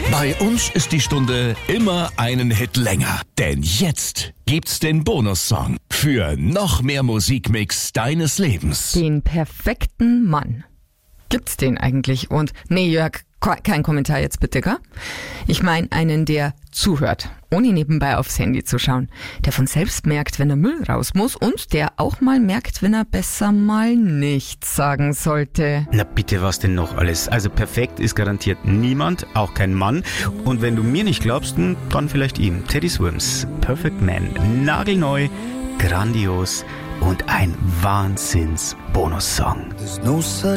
Bei uns ist die Stunde immer einen Hit länger. Denn jetzt gibt's den Bonussong für noch mehr Musikmix deines Lebens. Den perfekten Mann. Gibt's den eigentlich? Und nee, Jörg, kein Kommentar jetzt bitte, gell? Ich meine einen, der zuhört, ohne nebenbei aufs Handy zu schauen. Der von selbst merkt, wenn er Müll raus muss und der auch mal merkt, wenn er besser mal nichts sagen sollte. Na bitte, was denn noch alles? Also perfekt ist garantiert niemand, auch kein Mann. Und wenn du mir nicht glaubst, dann vielleicht ihm. Teddy Swims, Perfect Man, nagelneu, grandios und ein Wahnsinns-Bonussong. There's no such